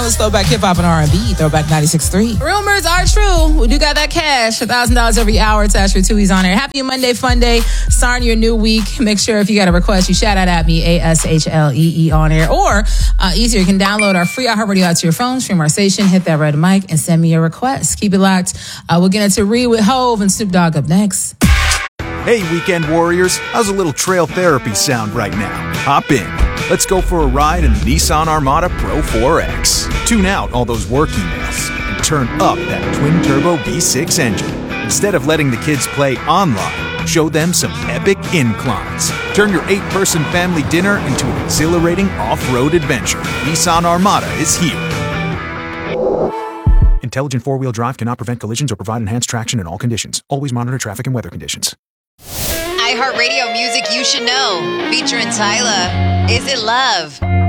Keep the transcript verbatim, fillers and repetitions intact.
Let's throwback hip hop and R and B. Throwback ninety-six point three. Rumors are true. We do got that cash. one thousand dollars every hour attached for Tui's on air. Happy Monday, fun day. Starting your new week. Make sure if you got a request, you shout out at me, A S H L E E on air. Or uh, easier, you can download our free iHeartRadio app to your phone, stream our station, hit that red mic, and send me a request. Keep it locked. Uh, we'll get into Read with Hove and Snoop Dogg up next. Hey, weekend warriors. How's a little trail therapy sound right now? Hop in. Let's go for a ride in the Nissan Armada Pro four X. Tune out all those work emails and turn up that twin-turbo V six engine. Instead of letting the kids play online, show them some epic inclines. Turn your eight-person family dinner into an exhilarating off-road adventure. Nissan Armada is here. Intelligent four-wheel drive cannot prevent collisions or provide enhanced traction in all conditions. Always monitor traffic and weather conditions. iHeartRadio music you should know. Featuring Tyla. Is It Love?